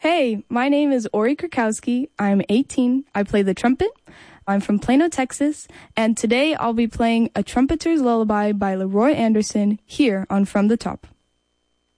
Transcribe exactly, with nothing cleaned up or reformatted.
Hey, my name is Ori Krakowski. I'm eighteen. I play the trumpet. I'm from Plano, Texas, and today I'll be playing A Trumpeter's Lullaby by Leroy Anderson here on From the Top.